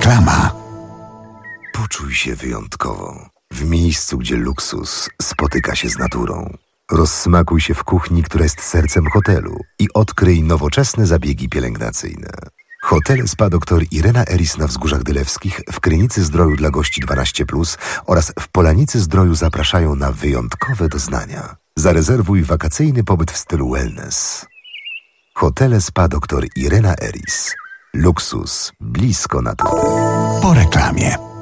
Reklama. Poczuj się wyjątkowo. W miejscu, gdzie luksus spotyka się z naturą. Rozsmakuj się w kuchni, która jest sercem hotelu i odkryj nowoczesne zabiegi pielęgnacyjne. Hotel Spa Dr Irena Eris na Wzgórzach Dylewskich, w Krynicy Zdroju dla gości 12+, oraz w Polanicy Zdroju zapraszają na wyjątkowe doznania. Zarezerwuj wakacyjny pobyt w stylu wellness. Hotel Spa Dr Irena Eris. Luksus blisko natury. Po reklamie.